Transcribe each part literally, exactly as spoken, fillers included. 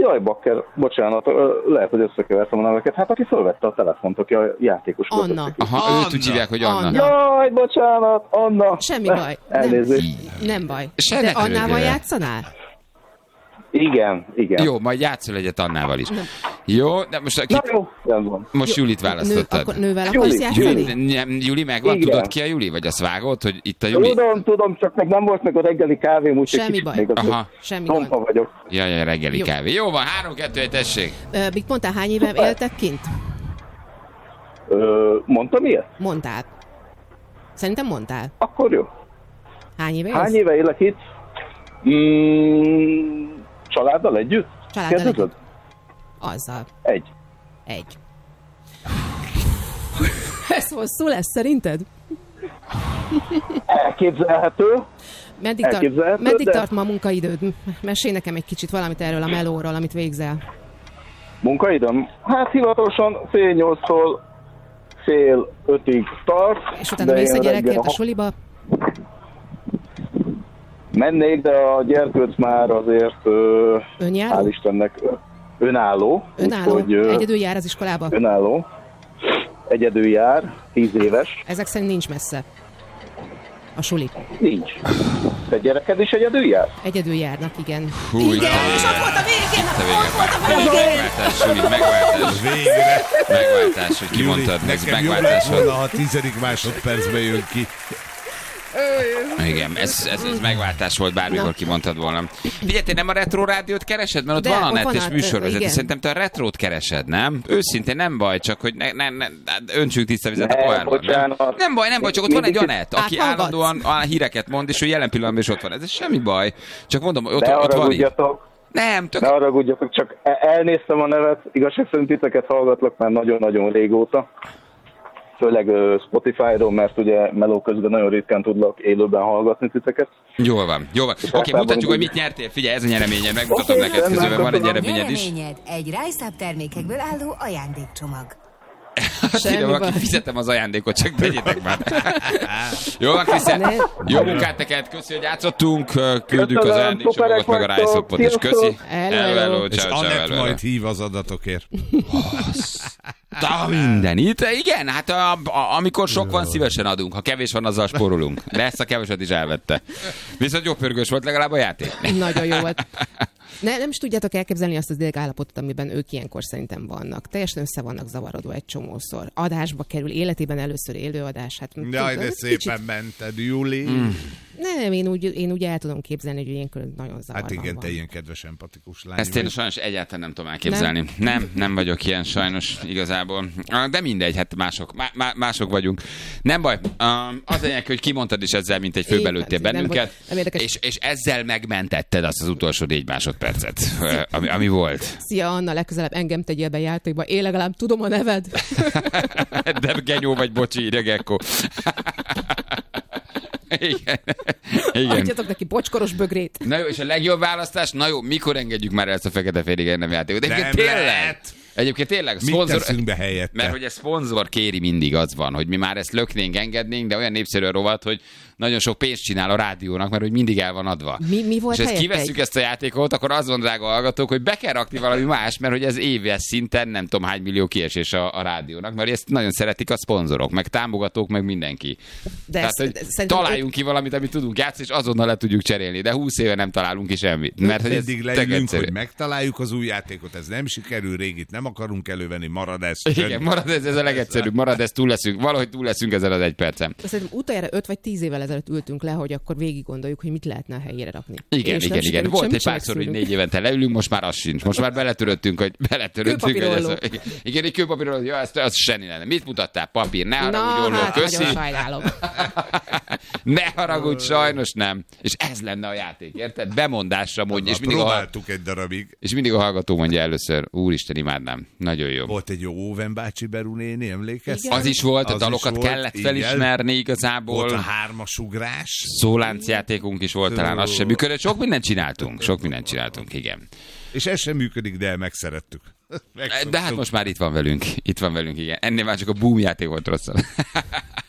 Jaj, bakker, bocsánat, lehet, hogy összekevertem a neveket. Hát aki fölvette a telefont, aki a játékos. Anna. Aha, Anna. őt úgy hívják, hogy Anna. Anna. Jaj, bocsánat, Anna. Semmi baj. Elnézést. Nem, nem baj. Se De ne Annával törődjél. játszanál? Igen, igen. Jó, majd játszol egyet Annával is. Nem. Jó, de most, Na ki, jó, rendben. most Julit Nő, választottad. akkor nővel Juli, akarsz játszani? Juli, nem, Juli megvan? Igen. Tudod ki a Juli? Vagy azt vágod, hogy itt a Juli? Tudom, tudom, csak még nem volt meg a reggeli kávém, úgyhogy Semmi kicsit baj. még az Aha. Semmi tompa gond. vagyok. Jaj, jaj, reggeli Jó. kávé. Jó van, három, kettő, egy, tessék. Ö, Mit mondtál, hány éve éltek kint? Ö, mondtam ilyet? Mondtál. Szerintem mondtál. Akkor jó. Hány éve élsz? Hány éve élek itt? Mm, családdal együtt? Családdal Kérdezed? együtt. Azzal. Egy. Egy. Ez hosszú lesz szerinted? Elképzelhető. Meddig, tart, Elképzelhető, meddig de- tart ma a munkaidőd? Mesélj nekem egy kicsit valamit erről a melóról, amit végzel. Munkaidőm? Hát hivatalosan fél nyolctól fél ötig tart. És utána de mész a én gyerekért reggel a suliba? mennék, de a gyerkőc már azért ö, Önjáró? hál' Istennek ö, önálló. Önálló? Úgyhogy, ö, Egyedül jár az iskolába? önálló. Egyedül jár, tíz éves. Ezek szerint nincs messze. A suli. Nincs. Te gyereked is egyedül jár? Egyedül járnak, igen. Hú, igen, igen. és ott volt a végén! A vége Ott volt a már. végén! Megváltás, Juli, megváltás. Végre. Megváltás, hogy kimondtad, ez Nekem jobb lett megváltás volna, volt. ha a tizedik másodpercben jön ki. Igen, ez, ez, ez megváltás volt, bármikor kimondtad volna. Figyelj, te nem a Retro Rádiót keresed? Mert ott De, van a ott net van és a- műsorvezető. igen. Szerintem te a Retrót keresed, nem? Őszintén nem baj, csak hogy ne, ne, ne, öntsünk tiszta vizet a Ne, pohárban. Nem? bocsánat. nem baj, nem baj, csak ott van egy Mindig- Anett, aki Áthallgatsz? állandóan a híreket mond, és ő jelen pillanatban is ott van. Ez semmi baj. Csak mondom, ott, Ne ott van így. haragudjatok, Nem, tök... ne haragudjatok, csak e- elnéztem a nevet. Igazság szerint titeket hallgatlak már nagyon-nagyon régóta. Főleg ö, Spotify-ról, mert ugye meló közben nagyon ritkán tudlak élőben hallgatni titeket. Jól van, jól van. Oké, okay, általában mutatjuk, hogy úgy- mit nyertél. Figyelj, ez a nyereményed, megmutatom Oké, neked rendben, közben, van egy köszönöm. nyereményed is. Nyereményed egy Rise-Up termékekből álló ajándékcsomag. Semmi baj. aki fizetem az ajándékot, csak tegyétek már. Jó van, Krisztián. Ne. Jó munkát neked, köszi, hogy játszottunk. Küldjük az Köszönöm, ajándékcsomagot, meg a szuperek Rise-Upot, és vagytok. köszi. Hello, Hello, hello. hello, És ciao, ciao, Anett hello, hello. majd hív az adatokért. Ta minden. Itt, igen, hát a, a, amikor sok van, szívesen adunk. Ha kevés van, azzal spórolunk. De ezt a keveset is elvette. Viszont jó pörgős volt legalább a játék. Nagyon jó volt. Ne, nem is tudjátok elképzelni azt az ideg állapotot, amiben ők ilyenkor szerintem vannak. Teljesen össze vannak zavarodva egy csomószor. Adásba kerül, életében először élőadás. Hát, Jaj, de tudod, szépen kicsit- mented, Juli. Mm. Nem, én úgy, én úgy el tudom képzelni, hogy ilyenkor nagyon zavarban Hát igen, van. te ilyen kedves, empatikus lány. Ezt én vagy. sajnos egyáltalán nem tudom elképzelni. Nem, nem, nem vagyok ilyen sajnos igazából. De mindegy, hát mások, má, má, mások vagyunk. Nem baj. Az lényeg, hogy kimondtad is ezzel, mint egy főbelőttél Nem, bennünket, nem, nem érdekes. és, és ezzel megmentetted azt az utolsó négy másodpercet, ami, ami volt. Szia Anna, legközelebb engem tegyél be játékba. Én legalább tudom a neved. De genyó vagy, bocsi, írja Gekko. Igen. Igen. Adjatok neki bocskoros bögrét. Na jó, és a legjobb választás, na jó, mikor engedjük már el ezt a fekete-félig nem játékot? Nem Egyébként tényleg, lehet. egyébként tényleg, Mit szponzor, teszünk be helyette? mert hogy a szponzor kéri mindig, az van, hogy mi már ezt löknénk, engednénk, de olyan népszerű a rovat, hogy nagyon sok pénzt csinál a rádiónak, mert hogy mindig el van adva. Mi, mi volt És ezt helyette? kivesszük ezt a játékot, akkor az van, drága hallgatók, hogy be kell rakni valami más, mert hogy ez éves szinten nem tudom hány millió kiesés a, a rádiónak, mert ezt nagyon szeretik a szponzorok, meg támogatók, meg mindenki. De Tehát, ezt- hogy de szerintem találjunk ki valamit, amit tudunk játszani, és azonnal le tudjuk cserélni, de húsz éve nem találunk ki semmit. Mert hogy ez Eddig tök leülünk, egyszerű. hogy megtaláljuk az új játékot, ez nem sikerül, régit nem akarunk elővenni, marad ez. Igen, marad ez, ez a legegyszerűbb, marad ez, túl leszünk, valahogy túl leszünk ezen az egy percen. Szerintem utoljára öt vagy tíz évvel ezelőtt ültünk le, hogy akkor végig gondoljuk, hogy mit lehetne a helyére rakni. Igen, És igen, nem igen. sikerült Volt semmit egy párszor, hogy megszűrünk. négy évente leülünk, most már az sincs. Most már beletöröttünk, hogy beletöröttünk. Hogy ez, Kőpapírolló. igen, igen, egy kőpapírolló, jó, azt, az senni lenne. Mit mutattál? Papír, ne Na, haragudj, Olló, hát köszi. nagyon sajnálom. Ne haragudj, sajnos nem. És ez lenne a játék, érted? Bemondásra mondja, és mindig, a, Próbáltuk egy darabig. és mindig a hallgató mondja először, úristen, imádnám. Nagyon jó. Volt egy jó Óven bácsi Beru néni, emlékeztek? Igen. Az is volt, a Az dalokat is volt, kellett igen. felismerni igazából. Volt a hármasugrás. Szóláncjátékunk is volt, talán az sem működött. Sok mindent csináltunk, sok mindent csináltunk, igen. És ez sem működik, de megszerettük. Megszoktuk. De hát most már itt van velünk, itt van velünk, igen. Ennél már csak a Boom játék volt rosszabb.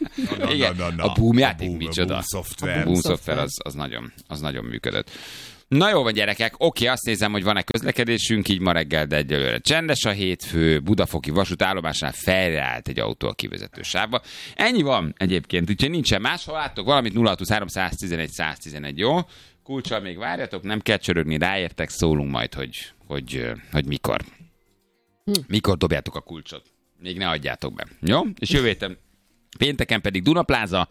Igen, na, na, na. a Boom játék A Boom, a micsoda. Boom szoftver. A Boom szoftver az, az, nagyon, az nagyon működött. Na jó van, gyerekek, oké, azt nézem, hogy van-e közlekedésünk, így ma reggel, de egyelőre csendes a hétfő, Budafoki vasútállomásnál felreállt egy autó a kivezető sávba. Ennyi van egyébként, úgyhogy nincsen más, ha láttok valamit, nulla hatvanhárom száztizenegy száztizenegy, jó? Kulccsal még várjatok, nem kell csörögni, ráértek, szólunk majd, hogy, hogy, hogy mikor. Mikor dobjátok a kulcsot. Még ne adjátok be, jó? És jövő héten pénteken pedig Dunapláza,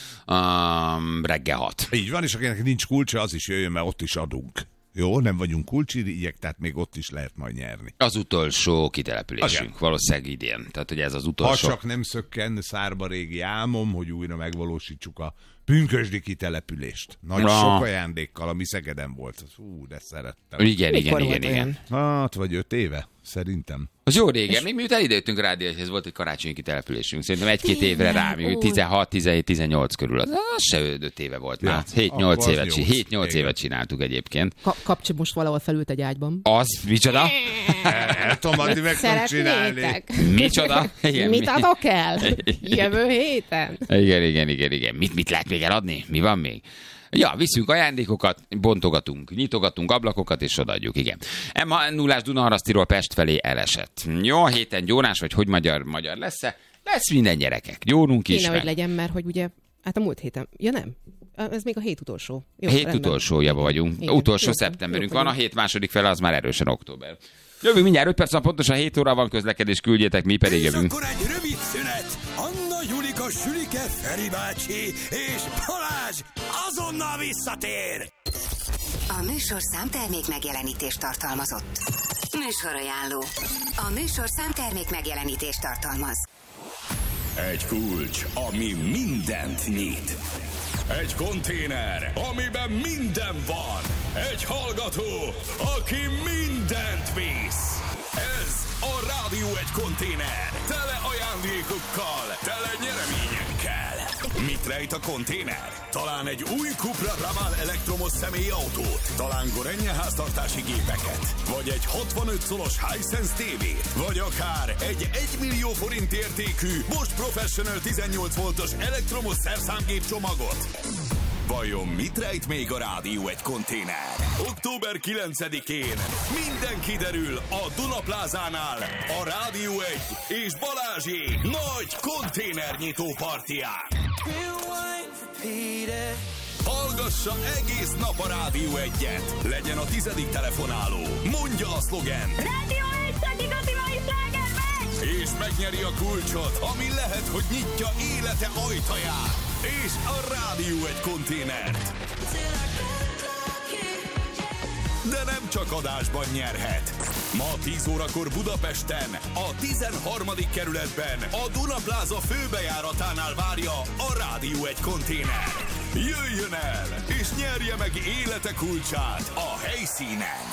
Um, reggel hat. Így van, és akinek nincs kulcsa, az is jöjjön, mert ott is adunk. Jó, nem vagyunk kulcsirigyek, tehát még ott is lehet majd nyerni. Az utolsó kitelepülésünk, okay. Valószínűleg idén. Tehát, hogy ez az utolsó. Ha csak nem szökken szárba régi álmom, hogy újra megvalósítsuk a pünkösdi kitelepülést. Nagy no. sok ajándékkal, ami Szegeden volt. Hú, de szerettem. Igen, Mikor igen, igen, igen. Hát, vagy öt éve, szerintem. Az jó régen, még miután idejöttünk a rádióhoz, volt egy karácsonyi kitelepülésünk. Szerintem egy-két évre rá, tizenhat, tizenhét, tizennyolc körül. Az, az se öt éve volt ja, már. hét-nyolc évet, hét-nyolc évet csináltuk egyébként. Ka- Kapcsi most valahol felült egy ágyban. Az, micsoda? El tudom adni, meg tudom csinálni. Micsoda? Igen, mit adok el? Jövő héten? Igen, igen, igen, igen. Mit, mit lehet még eladni? Mi van még? Ja, viszünk ajándékokat, bontogatunk, nyitogatunk ablakokat, és odaadjuk, igen. Emma nullás Dunaharasztiról Pest felé elesett. Jó, a héten gyónás, vagy hogy magyar, magyar lesz-e? Lesz minden, gyerekek. Gyónunk is. Kéne, hogy legyen, mert hogy ugye, hát a múlt héten, ja nem, ez még a hét utolsó. Jó, hét utolsójában vagyunk. Igen, utolsó jó, szeptemberünk jó, van, a hét második fele az már erősen október. Jövünk mindjárt öt perc, van pontosan hét óra van közlekedés, küldjétek, mi pedig jövünk. És akkor egy rövid szünet. Anna, Julika, Sülike, Feri bácsi és Balázs azonnal visszatér. A műsorszám termék megjelenítést tartalmazott. Műsorajánló. A műsorszám termék megjelenítést tartalmaz. Egy kulcs, ami mindent nyit. Egy konténer, amiben minden van. Egy hallgató, aki mindent visz. Ez a Rádió egy konténer. Tele ajándékokkal, tele nyereményekkel. Mit rejt a konténer? Talán egy új Cupra Raval elektromos személyautót, talán Gorenje háztartási gépeket, vagy egy hatvanöt szolos Hisense tévét, vagy akár egy egymillió forint értékű Bosch Professional tizennyolc voltos elektromos szerszámgép csomagot. Vajon mit rejt még a Rádió egy konténer? október kilencedikén minden kiderül a Dunaplázánál a Rádió egy és Balázsék nagy konténernyitó partiján. Hallgassa egész nap a Rádió egyet. Legyen a tizedik telefonáló. Mondja a szlogen. Rádió egy szakigati mai slágermegy! És megnyeri a kulcsot, ami lehet, hogy nyitja élete ajtaját. És a Rádió egy konténert. De nem csak adásban nyerhet. Ma tíz órakor Budapesten, a tizenharmadik kerületben, a Dunapláza főbejáratánál várja a Rádió egy konténer. Jöjjön el, és nyerje meg élete kulcsát a helyszínen.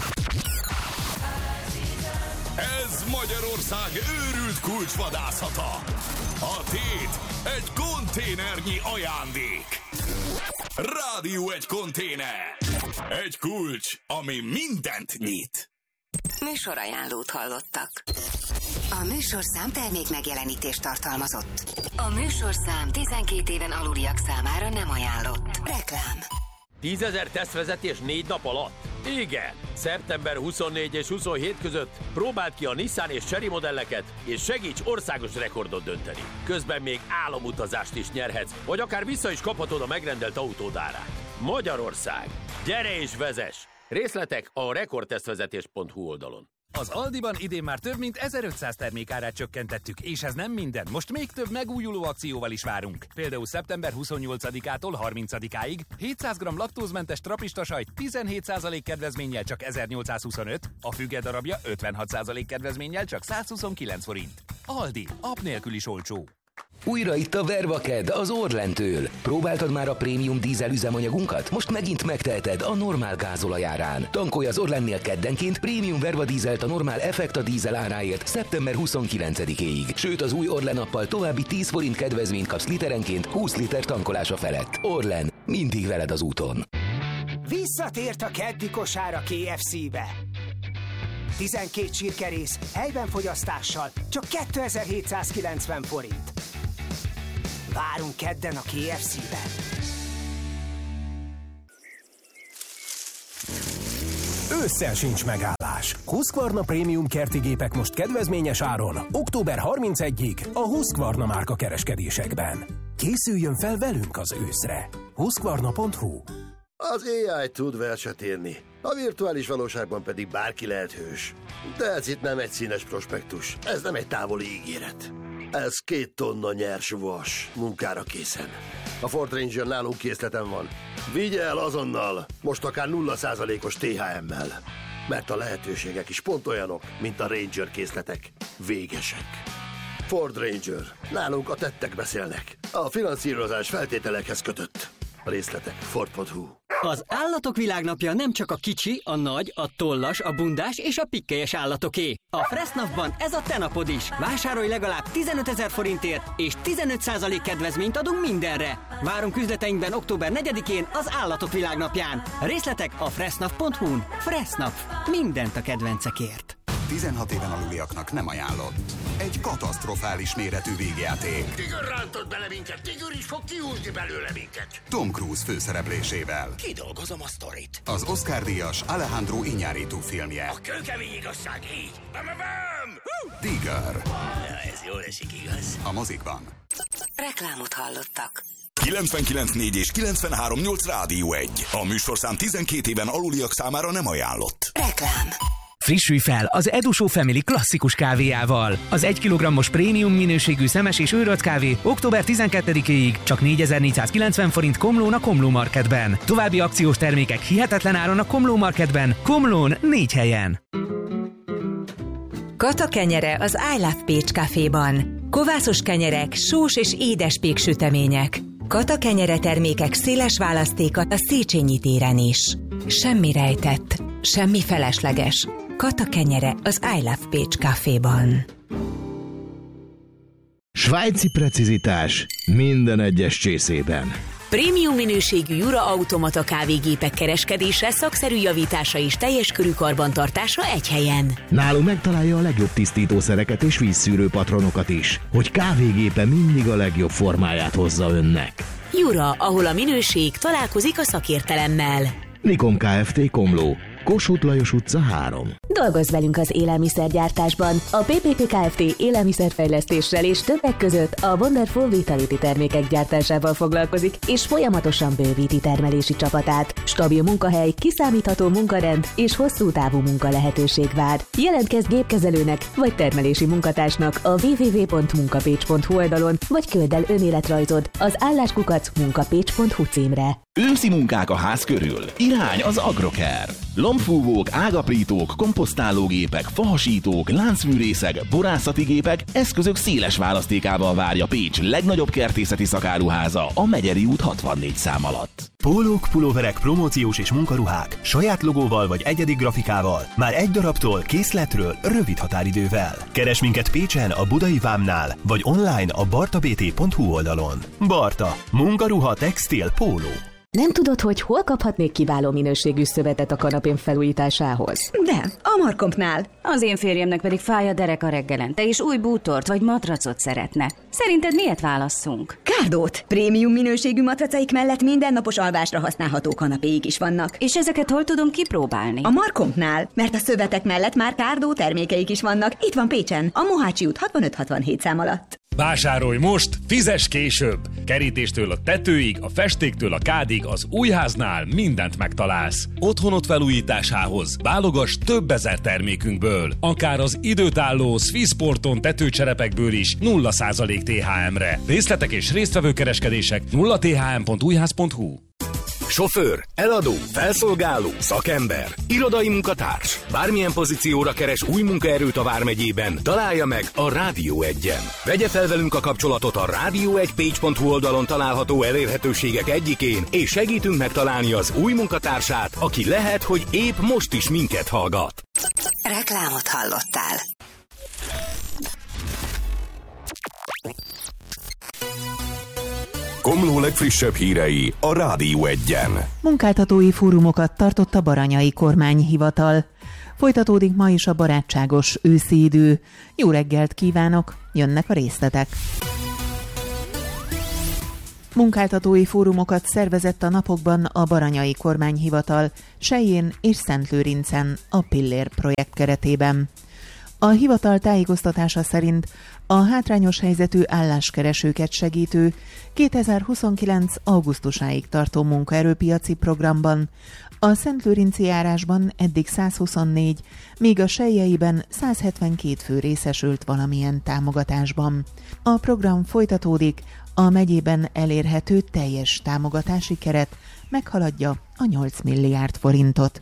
Ez Magyarország őrült kulcsvadászata. A tét egy konténernyi ajándék. Rádió egy konténer. Egy kulcs, ami mindent nyit. Műsorajánlót hallottak. A műsorszám termék megjelenítést tartalmazott. A műsorszám tizenkét éven aluliak számára nem ajánlott. Reklám. tízezer tesztvezetés négy nap alatt? Igen! szeptember huszonnégy és huszonhét között próbáld ki a Nissan és Chery modelleket, és segíts országos rekordot dönteni. Közben még álomutazást is nyerhetsz, vagy akár vissza is kaphatod a megrendelt autód árát. Magyarország! Gyere és vezess! Részletek a rekordtesztvezetés pont hu oldalon. Az Aldiban idén már több mint ezerötszáz termékárát csökkentettük, és ez nem minden. Most még több megújuló akcióval is várunk. Például szeptember huszonnyolcadikától harmincadikáig hétszáz gramm laktózmentes trapista sajt tizenhét százalék kedvezménnyel csak ezernyolcszázhuszonöt, a füge darabja ötvenhat százalék kedvezménnyel csak százhuszonkilenc forint. Aldi, app nélkül is olcsó. Újra itt a Vervaked az Orlentől. Próbáltad már a prémium dízel üzemanyagunkat? Most megint megteheted a normál gázolajárán. Tankolj az Orlennél keddenként prémium Verva dízelt a normál Effekta dízel áráért szeptember huszonkilencedikéig. Sőt, az új Orlen appal további tíz forint kedvezményt kapsz literenként húsz liter tankolása felett. Orlen, mindig veled az úton. Visszatért a keddi kosár a ká ef cé-be. tizenkét csirkerész helyben fogyasztással csak kétezer-hétszázkilencven forint. Várunk kedden a ká ef cé-ben. Ősszel sincs megállás. Husqvarna Prémium kerti gépek most kedvezményes áron, október harmincegyedikéig a Husqvarna márka kereskedésekben. Készüljön fel velünk az őszre. Husqvarna pont hu. Az á i tud verset írni, a virtuális valóságban pedig bárki lehet hős. De ez itt nem egy színes prospektus, ez nem egy távoli ígéret. Ez két tonna nyers vas, munkára készen. A Ford Ranger nálunk készleten van. Vigye el azonnal, most akár nulla százalékos té há emmel. Mert a lehetőségek is pont olyanok, mint a Ranger készletek. Végesek. Ford Ranger. Nálunk a tettek beszélnek. A finanszírozás feltételekhez kötött. A részletek Ford pont hu. Az Állatok Világnapja nem csak a kicsi, a nagy, a tollas, a bundás és a pikkelyes állatoké. A Fressnapban ez a te napod is. Vásárolj legalább tizenötezer forintért, és tizenöt százalék kedvezményt adunk mindenre. Várunk üzleteinkben október negyedikén az Állatok Világnapján. Részletek a fressnap pont hu-n. Fressnap. Mindent a kedvencekért. tizenhat éven aluliaknak nem ajánlott. Egy katasztrofális méretű végjáték. Tigör rántott bele minket, Tigör is fog kiúzni belőle minket. Tom Cruise főszereplésével. Kidolgozom a sztorit. Az Oscar-díjas Alejandro Iñárritu filmje. A kőkemény igazság, így. Bam, bam. Tigör. Ja, ez jól esik, igaz? A mozikban. Reklámot hallottak. kilencvenkilenc négy és kilencvenhárom nyolc Rádió egy. A műsorszám tizenkét éven aluliak számára nem ajánlott. Reklám. Frissülj fel az Eduso Family klasszikus kávéjával. Az egy kilogrammos prémium minőségű szemes és őrölt kávé október tizenkettedikéig csak négyezer-négyszázkilencven forint Komlón a Komló Marketben. További akciós termékek hihetetlen áron a Komló Marketben, Komlón négy helyen. Kata kenyere az I Love Pécs Caféban. Kovászos kenyerek, sós és édes péksütemények. Kata kenyere termékek széles választéka a Széchenyi téren is. Semmi rejtett, semmi felesleges. Kata kenyere az I Love Pécs Caféban. Svájci precizitás minden egyes csészében. Prémium minőségű Jura automata kávégépek kereskedése, szakszerű javítása és teljes körű karbantartása egy helyen. Nálunk megtalálja a legjobb tisztítószereket és vízszűrő patronokat is, hogy kávégépe mindig a legjobb formáját hozza önnek. Jura, ahol a minőség találkozik a szakértelemmel. Nikom Kft. Komló, Kossuth Lajos utca három. Dolgozz velünk az élelmiszergyártásban. A pé pé pé Kft. Élelmiszerfejlesztéssel és többek között a Wonderful Vitality termékek gyártásával foglalkozik, és folyamatosan bővíti termelési csapatát. Stabil munkahely, kiszámítható munkarend és hosszú távú munka lehetőség vár. Jelentkezz gépkezelőnek vagy termelési munkatársnak a double-u double-u double-u pont munkapécs pont hu oldalon, vagy küldd el önéletrajzod az álláskukac munkapécs pont hu címre. Őszi munkák a ház körül. Irány az Agrocare. Lombfúvók, ágaprítók, komposztálógépek, fahasítók, láncműrészek, borászati gépek, eszközök széles választékával várja Pécs legnagyobb kertészeti szakáruháza a Megyeri út hatvannégy szám alatt. Pólók, pulóverek, promóciós és munkaruhák, saját logóval vagy egyedi grafikával, már egy darabtól, készletről, rövid határidővel. Keres minket Pécsen a Budai Vámnál, vagy online a barta bé té pont hu oldalon. Barta. Munkaruha, textil, póló. Nem tudod, hogy hol kaphatnék kiváló minőségű szövetet a kanapém felújításához? De, a Markompnál. Az én férjemnek pedig fáj a dereka reggelente, és új bútort vagy matracot szeretne. Szerinted miért válasszunk? Kárdót! Prémium minőségű matracaik mellett mindennapos alvásra használható kanapéik is vannak. És ezeket hol tudom kipróbálni? A Markompnál, mert a szövetek mellett már Kárdó termékeik is vannak. Itt van Pécsen, a Mohácsi út hatvanöt hatvanhét szám alatt. Vásárolj most, fizess később! Kerítéstől a tetőig, a festéktől a kádig, az újháznál mindent megtalálsz. Otthonod felújításához válogass több ezer termékünkből, akár az időtálló Swissporton tetőcserepekből is nulla százalék té há emre. Részletek és résztvevő kereskedések nulla t h m pont újház pont hu. Sofőr, eladó, felszolgáló, szakember, irodai munkatárs. Bármilyen pozícióra keres új munkaerőt a Vármegyében, találja meg a Rádió egyen. Vegye fel velünk a kapcsolatot a rádió egy pécs pont hu oldalon található elérhetőségek egyikén, és segítünk megtalálni az új munkatársát, aki lehet, hogy épp most is minket hallgat. Reklámot hallottál. Komló legfrissebb hírei a Rádió egyen. Munkáltatói fórumokat tartott a Baranyai Kormányhivatal. Folytatódik ma is a barátságos őszi idő. Jó reggelt kívánok, jönnek a részletek. Munkáltatói fórumokat szervezett a napokban a Baranyai Kormányhivatal, Selyén és Szentlőrincen a Pillér projekt keretében. A hivatal tájékoztatása szerint a hátrányos helyzetű álláskeresőket segítő kétezer-huszonkilenc. augusztusáig tartó munkaerőpiaci programban a Szentlőrinci járásban eddig száz huszonnégy, míg a Selyeiben száz hetvenkét fő részesült valamilyen támogatásban. A program folytatódik, a megyében elérhető teljes támogatási keret meghaladja a nyolc milliárd forintot.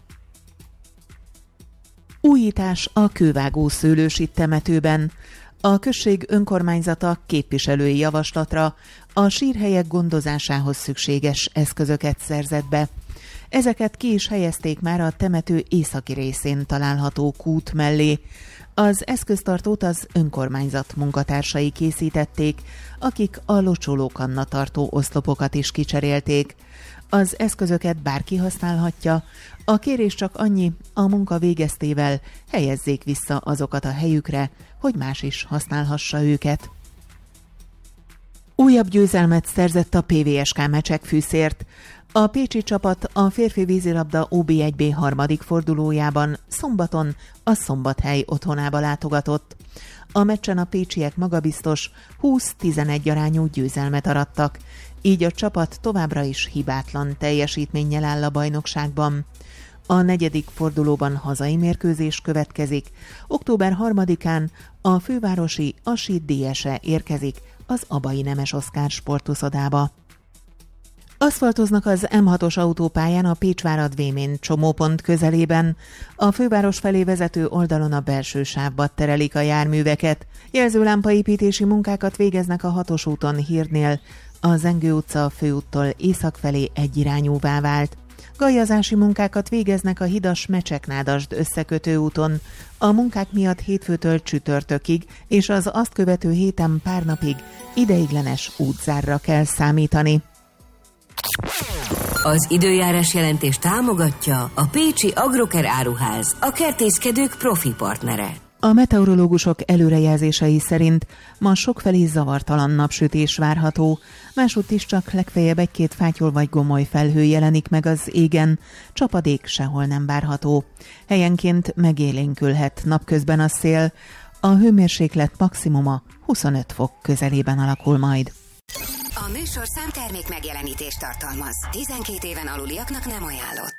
Újítás a kővágó szőlősi temetőben. A község önkormányzata képviselői javaslatra a sírhelyek gondozásához szükséges eszközöket szerzett be. Ezeket ki is helyezték már a temető északi részén található kút mellé. Az eszköztartót az önkormányzat munkatársai készítették, akik a locsolókanna tartó oszlopokat is kicserélték. Az eszközöket bárki használhatja, a kérés csak annyi, a munka végeztével helyezzék vissza azokat a helyükre, hogy más is használhassa őket. Újabb győzelmet szerzett a pé vé es ká Mecsekfűszért. A pécsi csapat a férfi vízilabda o bé egy bé harmadik fordulójában szombaton a Szombathely otthonába látogatott. A meccsen a pécsiek magabiztos húsz-tizenegy arányú győzelmet arattak, így a csapat továbbra is hibátlan teljesítménnyel áll a bajnokságban. A negyedik fordulóban hazai mérkőzés következik. október harmadikán a fővárosi Asid dé es-e érkezik az Abai Nemes Oszkár sportuszodába. Aszfaltoznak az em hatos autópályán a Pécsvárad-Vémén csomópont közelében. A főváros felé vezető oldalon a belső sávba terelik a járműveket. Jelzőlámpaépítési munkákat végeznek a hatos úton Hírnél. A Zengő utca a főúttól észak felé egyirányúvá vált. Gajazási munkákat végeznek a hidas Mecseknádasd összekötő úton. A munkák miatt hétfőtől csütörtökig és az azt követő héten pár napig ideiglenes útzárra kell számítani. Az időjárás jelentés támogatja a Pécsi Agroker Áruház, a kertészkedők profi partnere. A meteorológusok előrejelzései szerint ma sokfelé zavartalan napsütés várható, másútt is csak legfeljebb egy-két fátyol vagy gomoly felhő jelenik meg az égen, csapadék sehol nem várható. Helyenként megélénkülhet napközben a szél, a hőmérséklet maximuma huszonöt fok közelében alakul majd. A műsorszám termék megjelenítést tartalmaz. tizenkét éven aluliaknak nem ajánlott.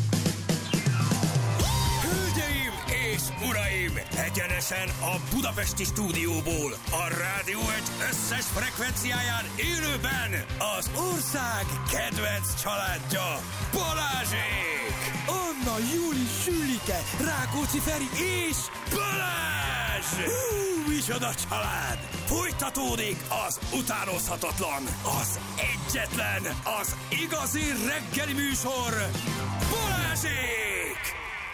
Hölgyeim és uraim! Egyenesen a budapesti stúdióból, a Rádió egy összes frekvenciáján élőben az ország kedvenc családja, Balázsék! Anna, Júli, Sülike, Rákóczi Feri és Balázs! Hú, micsoda család! Folytatódik az utánozhatatlan, az egyetlen, az igazi reggeli műsor, Balázsék!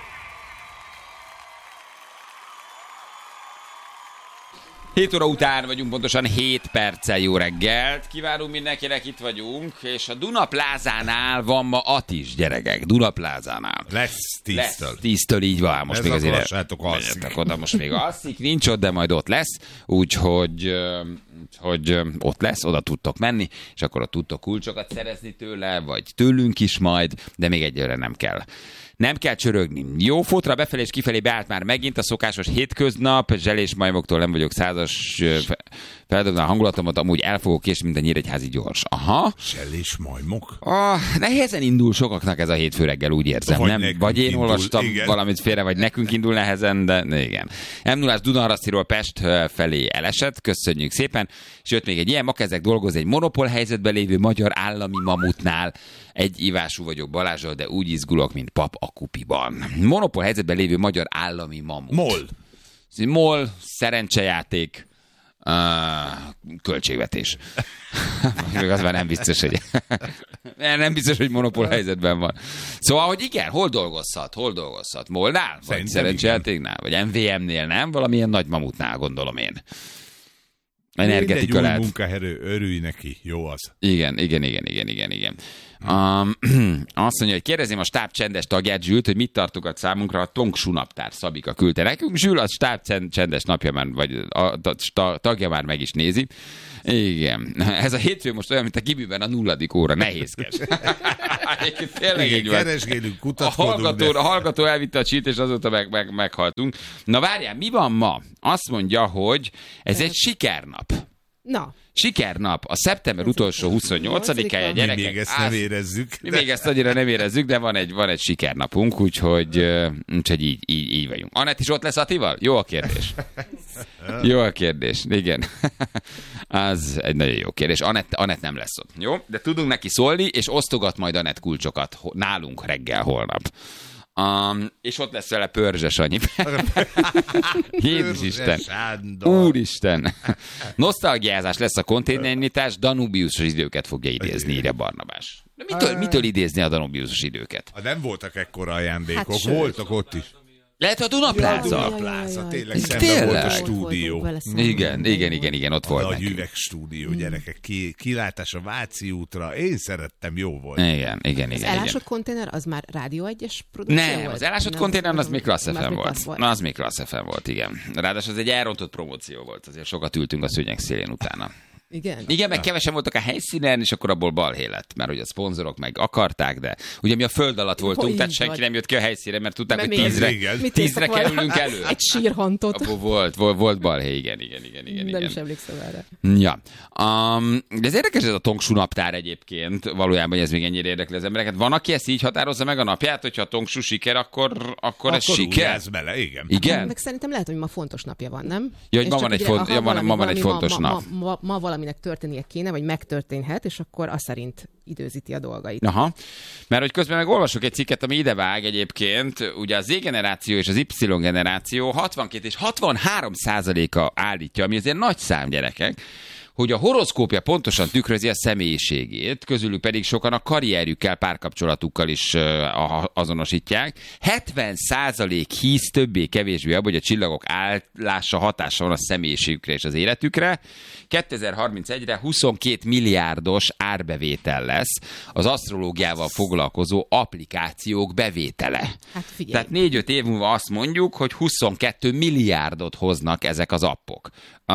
hét óra után vagyunk, pontosan hét perccel. Jó reggelt kívánunk mindenkinek, itt vagyunk, és a Duna Plázánál van ma Atis, gyerekek, Duna Plázánál. Lesz tíztől. Lesz tíztől, így van. Most ez még azért lassátok alszik. oda, most még alszik, nincs ott, de majd ott lesz, úgyhogy hogy ott lesz, oda tudtok menni, és akkor ott tudtok kulcsokat szerezni tőle, vagy tőlünk is majd, de még egyelőre nem kell. Nem kell csörögni. Jó fotra befelé és kifelé beállt már megint a szokásos hétköznap. Zselés majmoktól nem vagyok százas, feldobna a hangulatomat, amúgy el fogok késni, mint a Nyíregyházi gyors. Aha. Zselés majmok? Ah, nehezen indul sokaknak ez a hétfő reggel, úgy érzem. Vagy, nem? Vagy én indul, olvastam igen. valamit félre, vagy nekünk indul nehezen, de igen. em nullás Dunaharasztiról Pest felé elesett, köszönjük szépen. És jött még egy ilyen, ma kezdek dolgozni egy monopól helyzetben lévő magyar állami mamutnál. Egy ivású vagyok Balázsral, de úgy izgulok, mint pap a kupiban. Monopól helyzetben lévő magyar állami mamut. MOL. MOL, szerencsejáték, uh, költségvetés. Még az már nem biztos, hogy nem biztos, hogy monopól helyzetben van. Szóval, hogy igen, hol dolgozhat? Hol dolgozhat? MOL-nál? Vagy szerencsejátéknál? Vagy em vé em-nél, nem? Valamilyen nagy mamutnál, gondolom én. Energetika lehet. Mindegy új munkaerő, örülj neki, jó az. Igen, igen, igen, igen, igen, igen. Um, azt mondja, hogy kérdezném a stáb csendes tagját, Zsült, hogy mit tartogat számunkra a Tongsu naptár. Szabika küldte nekünk. Zsül, a stáb csendes napja már, vagy a tagja már meg is nézi. Igen. Ez a hétfő most olyan, mint a gimiben a nulladik óra. Nehézkes. Tényleg igen, így van. keresgélünk, kutatkodunk. A hallgató, de... a hallgató elvitte a csít, és azóta meg, meg, meghaltunk. Na várjál, mi van ma? Azt mondja, hogy ez egy sikernap. Na. Sikernap, a szeptember utolsó huszonnyolcadikája, gyerekek. Mi még ezt nem érezzük. Mi még ezt annyira nem érezzük, de van egy, van egy sikernapunk, úgyhogy, úgyhogy így, így, így vagyunk. Anett is ott lesz Attival? Jó a kérdés. Jó a kérdés, igen. Az egy nagyon jó kérdés. Anett, Anett nem lesz ott, jó? De tudunk neki szólni, és osztogat majd Anett kulcsokat nálunk reggel holnap. Um, és ott lesz vele Pörzse Sanyi. Jézus Isten. Úristen. Nosztalgiázás lesz a konténernyitás, Danubiusos időket fogja idézni, írja Barnabás. De mitől, mitől idézni a Danubiusos időket? Ha nem voltak ekkora ajándékok, Hát voltak ott is. Lehet a Dunapláza. Ja, a Dunapláza, tényleg szemben volt a stúdió. Igen, igen, igen, igen, ott volt. A nagy üvegstúdió, gyerekek, ki, kilátás a Váci útra, én szerettem, jó volt. Igen, igen, igen. Az elásott konténer, az már Rádió egyes produkció Nem, volt? az elásott Nem, konténer, az még Klassz ef em volt. volt. Na, az még Klassz ef em volt, igen. Ráadásul az egy elrontott promóció volt, azért sokat ültünk a szőnyeg szélén utána. Igen? Igen, meg kevesen voltak a helyszínen, és akkor abból balhé lett, mert hogy a szponzorok meg akarták, de ugye mi a föld alatt voltunk, Hogy tehát senki vagy. nem jött ki a helyszínre, mert tudták, Mert hogy tízre, Mit tízre értek kerülünk volna? elő. Egy sírhantot. Abból volt, volt, volt balhé, igen, igen, igen, igen. Nem igen. is emlékszem erre. Ja. Um, de ez érdekes ez a Tongsu naptár egyébként, valójában hogy ez még ennyire érdekli az embereket. Van, aki ezt így határozza meg a napját, hogyha a Tongsu siker, akkor, akkor, akkor ez siker? Bele, igen. Igen? Meg szerintem lehet, hogy ma fontos napja van, nem? Ja, hogy És ma csak van egy ugye, font- aha, ja, van- valami- ma van egy valami fontos ma, nap. Ma, ma, ma valaminek történnie kéne, vagy megtörténhet, és akkor az szerint időzíti a dolgait. Aha, mert hogy közben meg olvasok egy cikket, ami idevág egyébként, ugye a Z-generáció és az Y-generáció hatvankét és hatvanhárom százaléka állítja, ami azért nagy szám, gyerekek, hogy a horoszkópja pontosan tükrözi a személyiségét, közülük pedig sokan a karrierjükkel, párkapcsolatukkal is uh, azonosítják. hetven százalék hisz többé-kevésbé abban, hogy a csillagok állása hatása van a személyiségükre és az életükre. kétezer-harmincegyre huszonkét milliárdos árbevétel lesz az asztrológiával foglalkozó applikációk bevétele. Hát figyelj. Tehát négy-öt év múlva azt mondjuk, hogy huszonkettő milliárdot hoznak ezek az appok.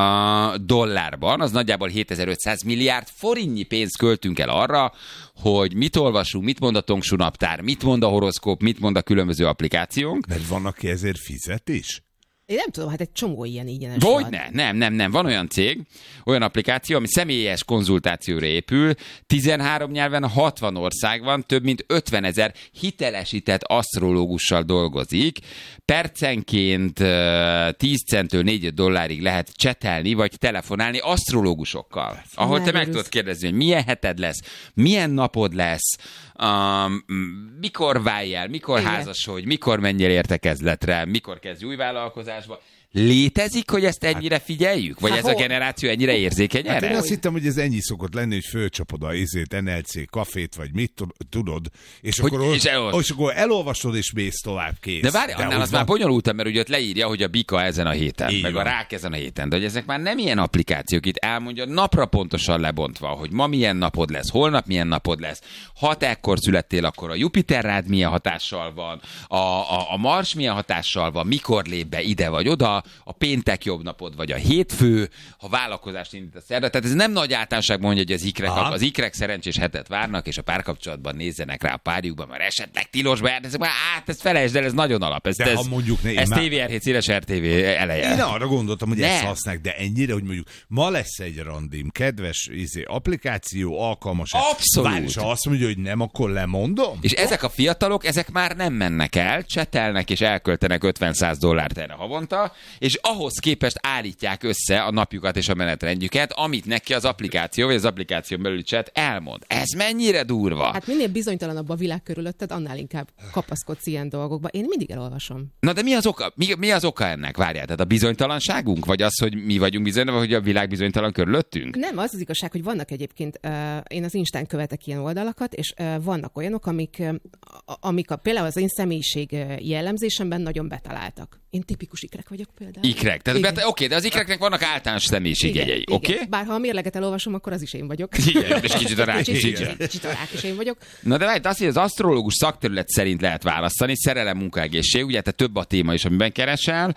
A dollárban, az nagyjából hétezer-ötszáz milliárd forintnyi pénzt költünk el arra, hogy mit olvasunk, mit mond a Tongsu naptár, mit mond a horoszkóp, mit mond a különböző applikációnk. Mert van, aki ezért fizet is? Én nem tudom, hát egy csomó ilyen ingyenes van. Hogyne? Nem, nem, nem. Van olyan cég, olyan applikáció, ami személyes konzultációra épül, tizenhárom nyelven, hatvan országban, több mint ötvenezer hitelesített asztrológussal dolgozik. Percenként tíz centtől négy dollárig lehet csetelni, vagy telefonálni asztrológusokkal. Ahol te meg tudod kérdezni, hogy milyen heted lesz, milyen napod lesz, um, mikor válj el, mikor Igen. házasodj, mikor menjél értekezletre, mikor kezdj új vállalkozásba. Létezik, hogy ezt ennyire figyeljük? Vagy Hát ez a hol? generáció ennyire érzékeny Hát én erre? azt hittem, hogy ez ennyi szokott lenni, hogy fölcsapod a izét, en el cé kafét, vagy mit tud- tudod, és, Hogy- akkor, és elolvasod. és akkor elolvasod, és mész tovább, kész. De várj, annál úgy az van- már bonyolultabb, mert ugye ott leírja, hogy a bika ezen a héten, Így meg van. a rák ezen a héten. De hogy ezek már nem ilyen applikációk, itt elmondja napra pontosan lebontva, hogy ma milyen napod lesz, holnap milyen napod lesz, ha te ekkor születtél, akkor a Jupiter rád milyen hatással van, a, a, a Mars milyen hatással van, mikor lép be ide vagy oda, a péntek jobb napod, vagy a hétfő, ha vállalkozást indítasz erre. Tehát ez nem nagy általánosság mondja, hogy az ikrek, Aha. az ikrek szerencsés hetet várnak, és a párkapcsolatban nézzenek rá a párjukban, mert esetleg tilosba jár, ez már át, ezt felejtsd el, ez nagyon alap. Ez, De ez, ha mondjuk ne- én ez már- té vé er hét széles er té vé eleje. Én arra gondoltam, hogy ezt Nem. használják, de ennyire, hogy mondjuk ma lesz egy randim, kedves izé, applikáció, alkalmas. Abszolút. Várj, és ha azt mondja, hogy nem, akkor lemondom? És ezek a fiatalok, ezek már nem mennek el, csetelnek és elköltenek ötven-száz dollárt erre havonta, és ahhoz képest állítják össze a napjukat és a menetrendjüket, amit neki az applikáció, vagy az applikáción belüli chat elmond. Ez mennyire durva? Hát minél bizonytalanabb a világ körülötted, annál inkább kapaszkodsz ilyen dolgokba. Én mindig elolvasom. Na de mi az oka, mi, mi az oka ennek? Várjál, tehát a bizonytalanságunk? Vagy az, hogy mi vagyunk bizonytalan, vagy a világ bizonytalan körülöttünk? Nem, az az igazság, hogy vannak egyébként, uh, én az Instán követek ilyen oldalakat, és uh, vannak olyanok, amik, uh, amik a, például az én személyiség uh, jellemzésemben nagyon betaláltak. Én tipikus ikrek vagyok például. Ikrek. Tehát, oké, okay, de az ikreknek vannak általános személyiségjegyei, oké? Okay? Bár ha a mérleget elolvasom, akkor az is én vagyok. Igen, és kicsit a rák is. Kicsit, kicsit a rák is én vagyok. Na de várj, azt, hogy az asztrológus szakterület szerint lehet választani, szerelem, munkaegészség, ugye te több a téma is, amiben keresel,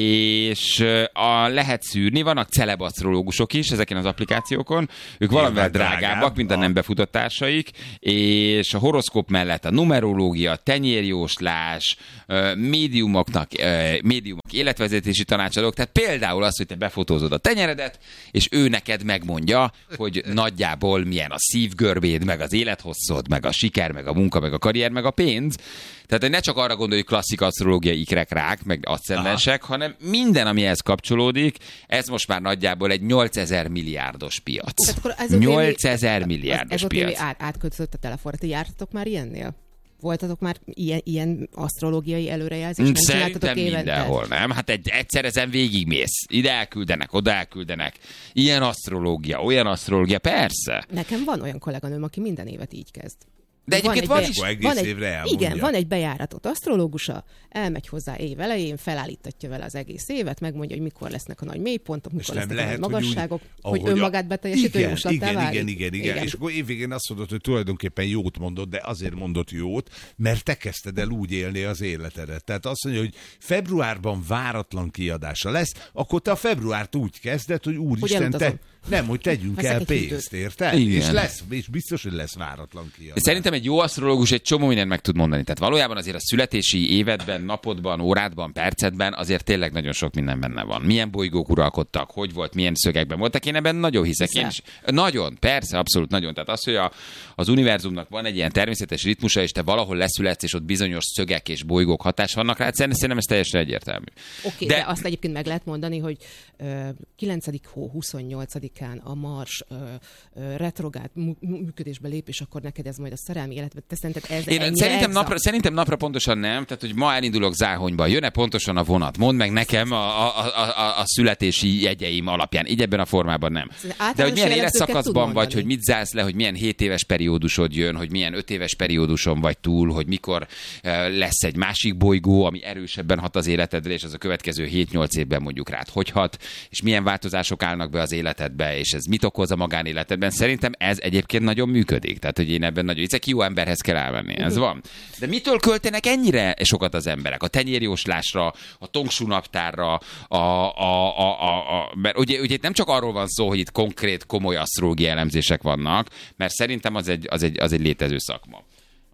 és a, lehet szűrni, vannak celeb asztrológusok is ezeken az applikációkon, ők valamivel drágábbak, mint a nem befutott társaik, és a horoszkóp mellett a numerológia, tenyérjóslás, médiumoknak, médiumok életvezetési tanácsadók, tehát például az, hogy te befotózod a tenyeredet, és ő neked megmondja, hogy nagyjából milyen a szívgörbéd, meg az élethosszod, meg a siker, meg a munka, meg a karrier, meg a pénz. Tehát ne csak arra gondolj, hogy klasszik asztrológiai ikrek, rák, meg aszcendensek, hanem minden, ami ehhez kapcsolódik, ez most már nagyjából egy nyolcezer milliárdos piac. nyolcezer milliárdos piac. Ez át, átköltözött a telefonra. Ti jártatok már ilyennél? Voltatok már ilyen, ilyen asztrológiai előrejelzést? Szerintem mindenhol, nem? Hát egy, egyszer ezen végigmész. Ide elküldenek, oda elküldenek. Ilyen asztrológia, olyan asztrológia, persze. Nekem van olyan kolléganőm, aki minden évet így kezd. De egyébként van, van is. Van egy, igen, van egy bejáratott asztrológusa, elmegy hozzá év elején, felállítatja vele az egész évet, megmondja, hogy mikor lesznek a nagy mélypontok, mikor lesznek lehet, a nagy magasságok, hogy, úgy, hogy önmagát beteljesítő jóslattá igen, válik. Igen, igen, igen, igen. És akkor évvégén azt mondod, hogy tulajdonképpen jót mondod, de azért mondott jót, mert te kezdted el úgy élni az életedet. Tehát azt mondja, hogy februárban váratlan kiadása lesz, akkor te a februárt úgy kezded, hogy úristen, te... Nem, hogy tegyünk el pénzt, érted? És lesz, és biztos, hogy lesz váratlan kiadás. Szerintem egy jó asztrológus egy csomó mindent meg tud mondani. Tehát valójában azért a születési évedben, napodban, órádban, percedben azért tényleg nagyon sok minden benne van. Milyen bolygók uralkodtak, hogy volt, milyen szögekben voltak. Én ebben nagyon hiszek. Én is, nagyon, persze, abszolút nagyon. Tehát az, hogy a, az univerzumnak van egy ilyen természetes ritmusa, és te valahol leszületsz, és ott bizonyos szögek és bolygók hatás vannak rá, szerintem ez teljesen egyértelmű. Oké, de... de azt egyébként meg lehet mondani, hogy uh, kilencedik hó huszonnyolcadikán a Mars uh, uh, retrográd működésbe lép, és akkor neked ez majd a szerelmi életben. Te szerinted ez Én szerintem napra, szerintem napra pontosan nem, tehát hogy ma elindulok Záhonyba, jön-e pontosan a vonat? Mondd meg nekem a, a, a, a, a születési jegyeim alapján. Így ebben a formában nem. De hogy milyen életszakaszban vagy, hogy mit zársz le, hogy milyen hét éves periódusod jön, hogy milyen öt éves perióduson vagy túl, hogy mikor lesz egy másik bolygó, ami erősebben hat az életedre, és az a következő hét-nyolc évben mondjuk rád hogy hat, és milyen változások állnak be az életedbe, és ez mit okoz a magánéletedben. Szerintem ez egyébként nagyon működik. Tehát, hogy én ebben nagyon hiszek, jó emberhez kell elmenni. Ez van. De mitől költenek ennyire sokat az emberek? A tenyérjóslásra, a tongsú naptárra, a, a, a, a, a, mert ugye, ugye nem csak arról van szó, hogy itt konkrét, komoly asztrológiai elemzések vannak, mert szerintem az egy, az egy, az egy létező szakma.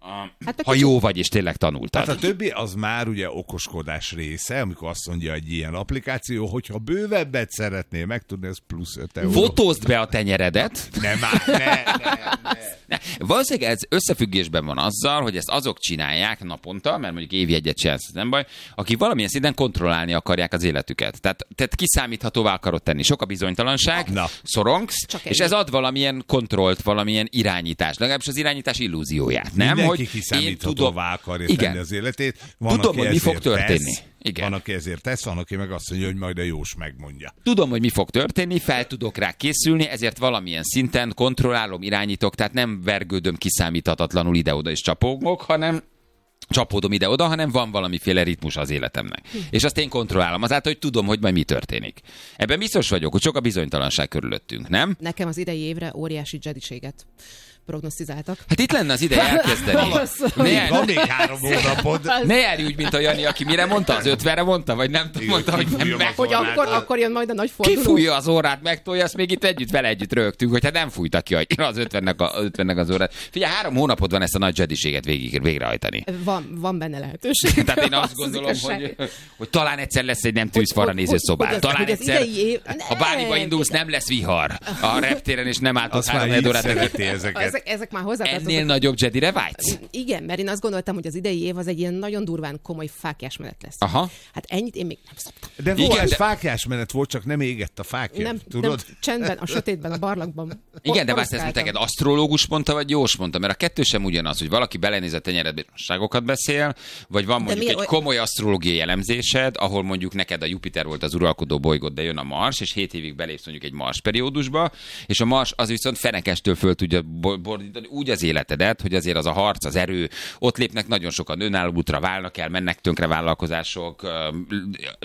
Hát ha jó vagy, és tényleg tanultad. Hát a többi az már ugye okoskodás része, amikor azt mondja egy ilyen applikáció, hogyha bővebbet szeretnél megtudni, ez plusz öt euró. Fotózd be a tenyeredet. Nem már, ne, ne, ne. ne. Valószínűleg ez összefüggésben van azzal, hogy ezt azok csinálják naponta, mert mondjuk évjegyet csinálsz, ez nem baj, akik valamilyen szinten kontrollálni akarják az életüket. Tehát, tehát kiszámíthatóvá akarod tenni. Sok a bizonytalanság, Na. szorongsz, Csak és ez ad valamilyen kontrollt, valamilyen irányítást. Legalábbis az irányítás illúzióját, nem? Mindenki hogy kiszámíthatóvá akarja igen. tenni az életét. Van, tudom, hogy mi fog történni. Tesz, Igen. Van, aki ezért tesz, van, aki meg azt mondja, hogy majd a jós megmondja. Tudom, hogy mi fog történni, fel tudok rá készülni, ezért valamilyen szinten kontrollálom, irányítok, tehát nem vergődöm kiszámíthatatlanul ide-oda és csapogok, hanem csapódom ide-oda, hanem van valamiféle ritmus az életemnek. Hm. És azt én kontrollálom, azáltal, hogy tudom, hogy majd mi történik. Ebben biztos vagyok, hogy sok a bizonytalanság körülöttünk, nem? Nekem az idei évre óriási jediséget prognosztizáltak. Hát itt lenne az ideje elkezdeni. Ne, van még három hónapod. Ne járj úgy, mint a Jani, aki mire mondta? Az ötvenre mondta? Vagy nem tudom, mondta, hogy nem meg. Hogy akkor, akkor jön majd a nagy forduló. Kifújja az órát, megtolja, azt még itt együtt, vele együtt rögtünk, hogy hát nem fújta ki az ötvennek, a, ötvennek az órát. Figyelj, három hónapod van ezt a nagy jediséget végig, végrehajtani. Van, van benne lehetőség. Tehát én azt gondolom, hogy, hogy talán egyszer lesz egy nem tűzfalra néző szobát. Talán hogy egyszer, év... ha bármiba indulsz, nem lesz vihar a reptéren, és nem álltok három órát. Ezek, ezek már hozzátartoznak. Ennél nagyobb Jedire vágysz? Igen, mert én azt gondoltam, hogy az idei év az egy ilyen nagyon durván komoly fáklyás menet lesz. Aha. Hát ennyit én még nem szoptam. De volt, igen, de... fáklyás menet volt, csak nem égett a fákja. Nem, tudod? Nem, csendben, a sötétben, a barlangban. Igen, de azt ezt neked asztrológus mondta, vagy jós mondta? Mert a kettő sem ugyanaz, hogy valaki belenéz a tenyeredbe, ságokat beszél, vagy van mondjuk egy komoly asztrológiai elemzésed, ahol mondjuk neked a Jupiter volt az uralkodó bolygód, de jön a Mars, és hét évig belépsz mondjuk egy Mars periódusba, és a Mars az viszont fenekestől föl tudja bordítani úgy az életedet, hogy azért az a harc, az erő, ott lépnek nagyon sokan önálló útra, válnak el, mennek tönkre vállalkozások, alakítanak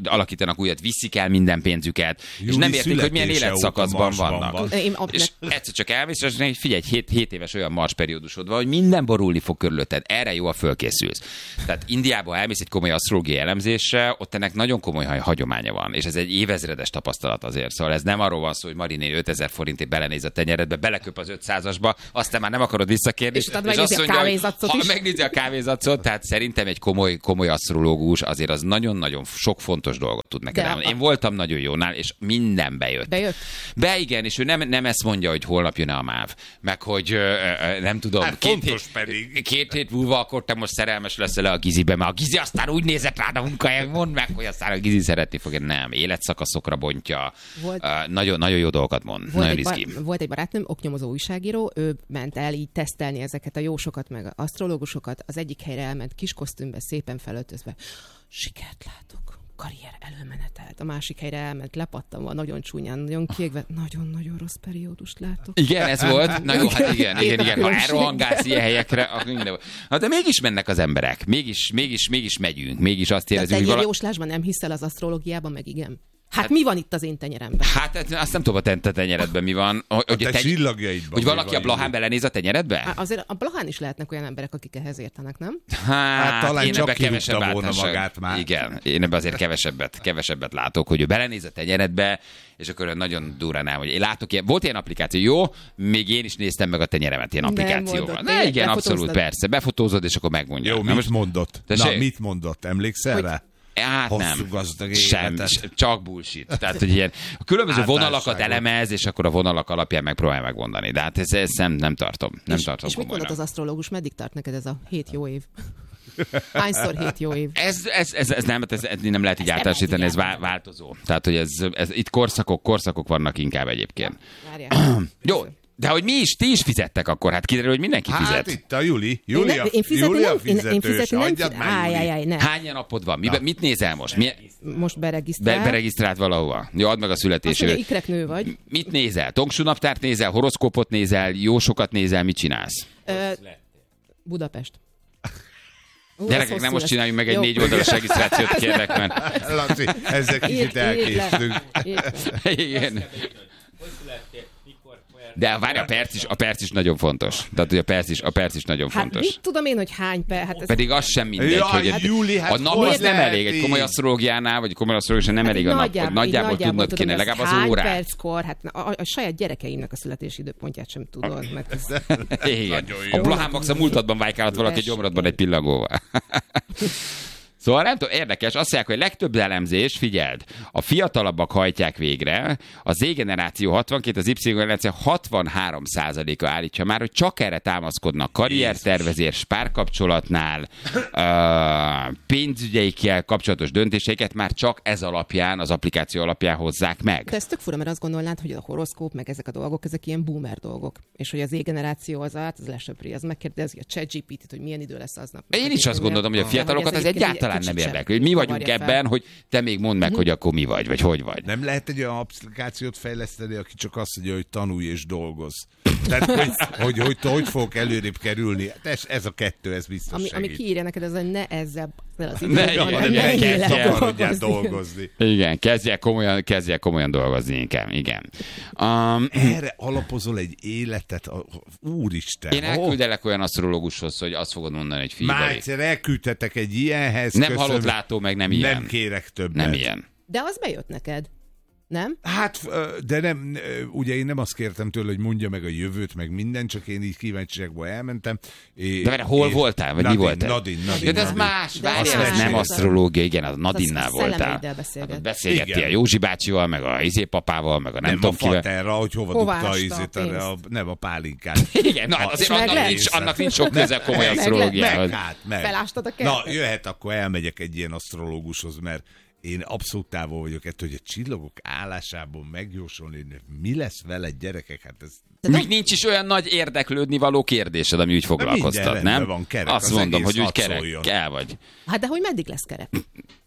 alapítanak újat, viszik el minden pénzüket, Júli és nem értik, hogy milyen életszakaszban vannak. Van. Én, a, és ne... egyszer csak elmész, és figyelj, hét, hét éves olyan Mars periódusod van, hogy minden borulni fog körülötted. Erre jó, a fölkészülsz. Tehát Indiába elmész egy komoly asztrológiai elemzésre, ott ennek nagyon komoly hagyománya van, és ez egy évezredes tapasztalat azért. Szóval ez nem arról van szó, hogy Mariné ötezer forintért belenéz a tenyeredbe, beleköp az ötszázasba, aztán már nem akarod visszakérni. És, és azt mondja, hogy ha megnézi a kávézacot, tehát szerintem egy komoly, komoly asztrológus azért az nagyon-nagyon sok fontos dolgot tud neked elmondani. Én voltam nagyon jónál, és minden bejött. Bejött? Be igen, és ő nem, nem ezt mondja, hogy holnap jön a máv, meg hogy ö, ö, nem tudom, hát két, hét, pedig. két hét múlva akkor te most szerelmes leszel a Gizibe, mert a Gizi aztán úgy nézett rád a munkahelyen, mondd meg, hogy aztán a Gizi szeretni fogja. Nem, életszakaszokra bontja. Volt, uh, nagyon, nagyon jó dolgokat mond. Volt nagyon egy, bar, volt egy barátnőm, oknyomozó újságíró, ő ment el így tesztelni ezeket a jósokat, meg a asztrológusokat. Az egyik helyre elment kis kosztümbe, szépen felöltözve. Sikert látok, karrier előmenetelt. A másik helyre elment lepattanva, nagyon csúnyán, nagyon kiégve, nagyon-nagyon rossz periódust látok. Igen, ez volt. Na jó, hát igen, igen, igen. Ha elrohangálsz ilyen helyekre, akkor minden. Hát de mégis mennek az emberek. Mégis, mégis, mégis megyünk. Mégis azt érezzük, hogy vala... jóslásban nem hiszel az asztrológiában, meg igen? Hát, hát mi van itt az én tenyeremben? Hát azt nem tudom, a te tenyeredben mi van. Hogy, a te te csillagjaidban. Hogy valaki a Blahán belenéz a tenyeredbe? Hát azért a Blahán is lehetnek olyan emberek, akik ehhez értenek, nem? Hát, hát talán én ebbe kevesebb volna magát már. Igen, én ebbe azért kevesebbet, kevesebbet látok, hogy ő belenéz a tenyeredbe, és akkor nagyon durán el, hogy én látok ilyen, volt ilyen applikáció, jó, még én is néztem meg a tenyeremet ilyen applikációval. Ne, igen, abszolút, persze, befotózod, és akkor megmondja. Jó, mit mondott? Na, mit mondott? Emlékszel rá? Hát nem, sem, csak bullshit. Tehát, hogy ilyen a különböző vonalakat elemez, és akkor a vonalak alapján megpróbálja megmondani. De hát ezt, ezt nem, nem tartom. Nem és, tartom és mit mondott az asztrológus? Meddig tart neked ez a hét jó év? Hányszor hét jó év? Ez, ez, ez, ez, nem, ez, ez nem lehet így általánosítani, ez változó. Tehát, hogy ez, ez, itt korszakok, korszakok vannak inkább egyébként. Jó. De hogy mi is, ti is fizettek akkor, hát kiderül, hogy mindenki fizet. Hát itt a Juli. Júlia, én, én fizetni Júlia nem, fizetős. Én fizetni nem Adjad már, Júli. Áj, nem. Hány napod van? Mibe, mit nézel most? Mi... Most beregisztrált. Be, beregisztrált valahova. Jó, add meg a születésével. Azt mondja, ikreknő vagy. Mit nézel? Tongsú naptárt nézel, horoszkópot nézel, jósokat nézel, mit csinálsz? Ö, Budapest. Uh, Gyerekek, nem most csináljunk meg egy négy oldalas regisztrációt, kérlek, mert... Laci, ezzel kicsit elkésztünk. Igen. De várj, a perc is, a perc is nagyon fontos. Tehát, hogy a perc is, a perc is nagyon hát fontos. Mit tudom én, hogy hány perc? Hát ez... Pedig az sem mindegy, ja, hogy hát, Júli, hát a nap az nem elég. Egy komoly asztrológiánál, vagy egy komoly asztrológiánál nem hát elég a nap. Nagyjából, nagyjából, nagyjából tudnod kéne, legalább az órát. Hány perckor? Hát a, a, a saját gyerekeimnek a születési időpontját sem tudod. Mert ez... Igen. A Blahán Max a múltadban vájkálhat valaki gyomrodban egy pillangóval. Szóval nem tudom, érdekes, azt mondják, hogy legtöbb elemzés, figyeld, a fiatalabbak hajtják végre, a Z-generáció hatvankét, az Y-generáció hatvanhárom százaléka állítja már, hogy csak erre támaszkodnak karriertervezés, párkapcsolatnál, uh, pénzügyeikkel kapcsolatos döntéseiket már csak ez alapján, az applikáció alapján hozzák meg. De ez tök fura, mert azt gondolnád, hogy a horoszkóp, meg ezek a dolgok, ezek ilyen boomer dolgok. És hogy az Z-generáció az át, az lesöpri, az megkérdezi a ChatGPT-t, hogy milyen idő lesz aznap. Én is azt gondolom, hogy a fiatalokat ez egyáltalán nem érdekel. Mi vagyunk ebben, hogy te még mondd meg, hogy akkor mi vagy, vagy hogy vagy. Nem lehet egy olyan applikációt fejleszteni, aki csak azt mondja, hogy tanulj és dolgozz. Tehát, hogy hogy, hogy, hogy, hogy fogok előrébb kerülni. Ez, ez a kettő, ez biztos ami, segít. ami kiírja neked, az, hogy ne ezzel az ne, időben, ne, ne, ne, ne dolgozni. Igen, kezdjél komolyan, kezdjél komolyan dolgozni inkább, igen. Um, Erre alapozol egy életet, úristen. Én elküldelek olyan asztrológushoz, hogy azt fogod mondani, hogy figyelj. Már egyszer elküldtetek egy ilyenhez. Nem halott látó, meg nem ilyen. Nem kérek többet. Nem ilyen. De az bejött neked. Nem? Hát, de nem, ugye én nem azt kértem tőle, hogy mondja meg a jövőt, meg minden, csak én így kíváncsiságból elmentem. És, de várj, hol voltál, vagy Nadine, mi voltál? Nadine, Nadine. Ja, de ez más, várjál, ez nem asztrológia, igen, az Nadinnál voltál. Beszélgettél a Józsi bácsival, meg a izé papával, meg a nem, nem tudom kivel. Nem a faterra, hogy hova dugta a izét, a, nem a pálinkát. Igen, na, azért annak nincs, annak nincs sok köze komoly asztrológiához. Meg, hát, meg. Felástad a kertet? Na, jöhet, akkor elmegyek egy ilyen asztrológushoz, mert én abszolút távol vagyok ettől, hogy a csillagok állásából megjósolni, mi lesz vele, gyerekek, hát ez... Még nincs is olyan nagy érdeklődni való kérdésed, ami úgy foglalkoztat, nem? Van, kerek, azt mondom, hogy úgy kerek, el vagy. Hát de hogy meddig lesz kerek?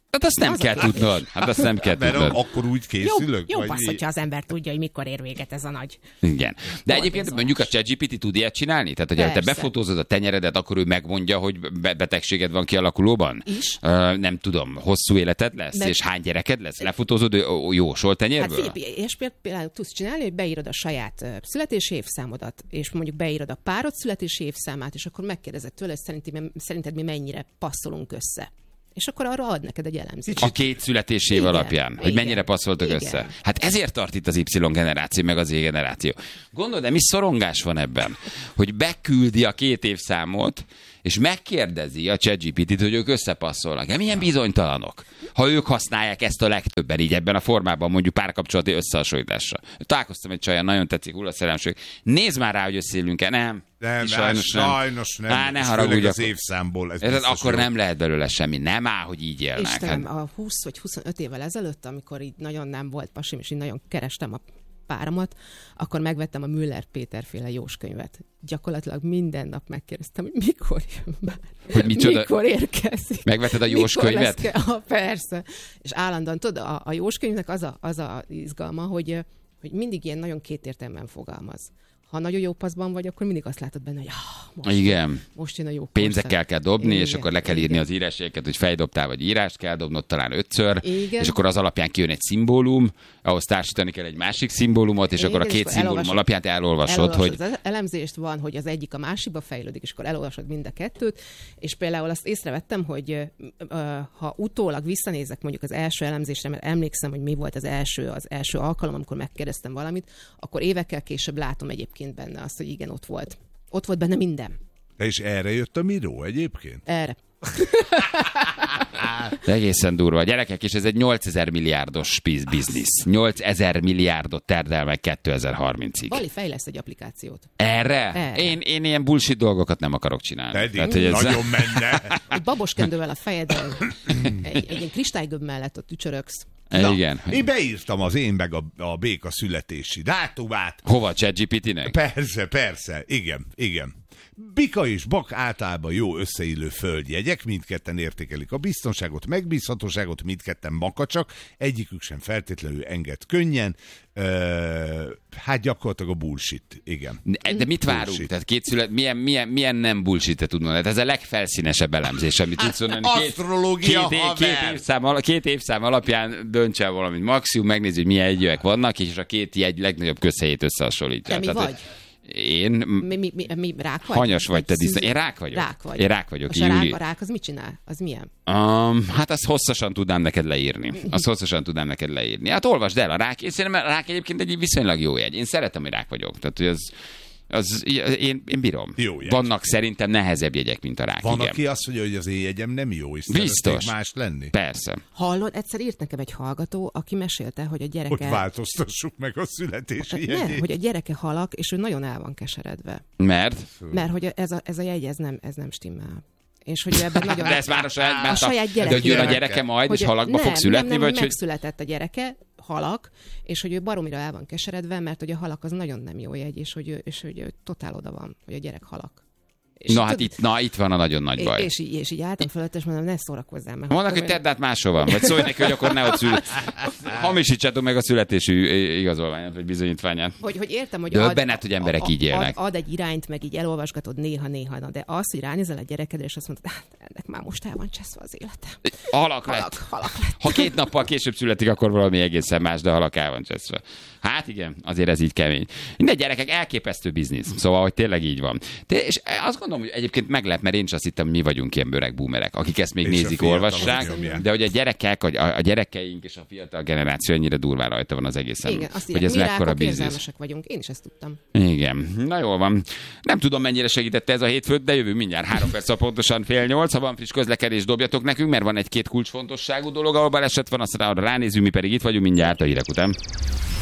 Hát azt nem az kell tudnod. Hát azt nem kell tudnod. Akkor úgy készülök. Jó, jó passz, hogyha az ember tudja, hogy mikor ér véget ez a nagy. Igen. De egyébként mondjuk a ChatGPT tud ilyet csinálni? Tehát, hogyha te befotózod a tenyeredet, akkor ő megmondja, hogy betegséged van kialakulóban? Is. Uh, nem tudom, hosszú életed lesz? De... És hány gyereked lesz? Lefotózod jósol tenyerből? Hát Filip, és például tudsz csinálni, hogy beírod a saját születési évszámodat, és mondjuk beírod a párod születési évszámát, és akkor megkérdezed tőle, hogy szerinted mi mennyire passzolunk össze. És akkor arra ad neked egy elemzést. A két születési év alapján, igen, hogy mennyire passzoltak igen. össze. Hát ezért tart itt az Y-generáció, meg az Z-generáció. Gondolod, de mi szorongás van ebben? Hogy beküldi a két évszámot, és megkérdezi a ChatGPT-t, hogy ők összepasszolnak. De milyen bizonytalanok, ha ők használják ezt a legtöbben így ebben a formában, mondjuk párkapcsolati összehasonlításra. Találkoztam egy csajjal, nagyon tetszik, hullaszerelmség. Nézd már rá, hogy összeélünk-e. Nem. Nem, sajnos nem. Sajnos nem. Á, ne haragudj, az évszámból. Ez ez akkor jó. Nem lehet belőle semmi. Nem áll, hogy így élnek. Istenem, a húsz vagy huszonöt évvel ezelőtt, amikor így nagyon nem volt pasim, és így nagyon kerestem a páramat, akkor megvettem a Müller Péter féle Jós könyvet. Gyakorlatilag minden nap megkérdeztem, hogy mikor jön be. Hogy micsoda? Mikor érkezik. Megvetted a Jós mikor könyvet? Lesz, ah, persze. És állandóan, tudod, a, a Jós könyvnek az a, az a izgalma, hogy, hogy mindig ilyen nagyon kétértelműen fogalmaz. Ha nagyon jó paszban vagy, akkor mindig azt látod benne, hogy ah, most, igen. most jön a jó pénzekkel kell dobni, igen, és akkor le kell írni igen. az írásjegyeket, hogy feldobtál, vagy írást kell dobnod talán ötször, igen. és akkor az alapján kijön egy szimbólum, ahhoz társítani kell egy másik szimbólumot, és igen, akkor a két szimbólum elolvasod, alapján te elolvasod, elolvasod, hogy... Az elemzést van, hogy az egyik a másikba fejlődik, és akkor elolvasod mind a kettőt, és például azt észrevettem, hogy ha utólag visszanézek mondjuk az első elemzésre, mert emlékszem, hogy mi volt az első, az első alkalom, amikor megkérdeztem valamit, akkor évekkel később látom egyébként benne azt, hogy igen, ott volt. Ott volt benne minden. És erre jött a Miró egyébként? Erre. De egészen durva. A gyerekek, és ez egy nyolcezer milliárdos biznisz. nyolcezer milliárdot termel meg kétezer-harmincig. Vali fejleszt egy applikációt. Erre? Erre. Én, én ilyen bullshit dolgokat nem akarok csinálni. Pedig Tehát, hogy ez... nagyon menne. Egy baboskendővel a fejedben, egy, egy ilyen kristálygömb mellett ott ücsörögsz. Na, igen. Én beírtam az én meg a, a béka születési dátumát. Hova, ChatGPT-nek? Persze, persze, igen, igen. Bika és bak általában jó összeillő földjegyek, mindketten értékelik a biztonságot, megbízhatóságot, mindketten makacsak, egyikük sem feltétlenül enged könnyen. Uh, hát gyakorlatilag a bullshit, igen. De, de mit várunk? Bullshit. Tehát két szület, milyen, milyen, milyen nem bullshit-et tudnod? Hát ez a legfelszínesebb elemzés, amit tudsz mondani. Asztrológia, két, két, két, évszám, két évszám alapján dönts el valamit. Maximum megnézi, hogy milyen egyőek vannak, és a két jegy legnagyobb közhelyét összehasonlítja. De mi Tehát, vagy? Én... Mi, mi, mi, mi rák vagy? Hanyas vagy te disznó. Én rák vagyok. Rák vagy. Én rák vagyok. És a rák, a rák az mit csinál? Az milyen? Um, hát azt hosszasan tudnám neked leírni. Azt hosszasan tudnám neked leírni. Hát olvasd el a rák. Én szerintem a rák egyébként egy viszonylag jó jegy. Én szeretem, hogy rák vagyok. Tehát, hogy az... Az, én, én bírom. Vannak szerintem nehezebb jegyek, mint a rák. Van, igen. aki azt mondja, hogy az éjjegyem nem jó, és biztos más lenni. Persze. Hallod, egyszer írt nekem egy hallgató, aki mesélte, hogy a gyereke... Hogy változtassuk meg a születési jegyét. Nem, hogy a gyereke halak, és ő nagyon el van keseredve. Mert? Mert hogy ez a, ez a jegy, ez nem, ez nem stimmel. És hogy ebben nagyon... De ez már a saját, a, a saját gyereke. De hogy jön a gyereke majd, és halakba fog születni? Nem, nem, vagy megszületett hogy... a gyereke, halak, és hogy ő baromira el van keseredve, mert hogy a halak az nagyon nem jó jegy, és hogy ő, és hogy ő totál oda van, hogy a gyerek halak. És na, hát itt, na, itt van a nagyon nagy baj. És, és, és így álltam fölött, és mondom, ne szórakozzál meg. Mondanak, hogy tedd át máshol van, vagy szólj neki, hogy akkor ne ott szül. Hamisítsátok meg a születési igazolványát, vagy bizonyítványát. Hogy, hogy értem, hogy ad, benned, hogy emberek ad, így élnek. Ad, ad egy irányt, meg így elolvasgatod néha-néha, de az, hogy ránézel a gyerekedre, és azt mondod, hát ennek már most el van cseszve az élete. Halak lett. Halak, halak lett. Ha két nappal később születik, akkor valami egészen más, de halak el van cseszve. Hát igen, azért ez így kemény. Minden gyerekek, elképesztő biznisz. Szóval, hogy tényleg így van. De, és azt gondolom, hogy egyébként meglep, mert én is azt hittem, mi vagyunk ilyen öreg boomerek, akik ezt még és nézik, olvassák, de hogy a gyerekek, a, a gyerekeink és a fiatal generáció ennyire durván rajta van az egészen. Igen, azt hogy ez mi mekkora rákok biznisz. Érzelmesek vagyunk, én is ezt tudtam. Igen, na jól van. Nem tudom, mennyire segítette ez a hétfőt, de jövő mindjárt három perc, pontosan fél nyolc. Ha van friss közlekedés, dobjatok nekünk, mert van egy-két kulcsfontosságú dolog, ahol baleset van, aztán ránézünk, mi pedig itt vagyunk mindjárt a hírek után.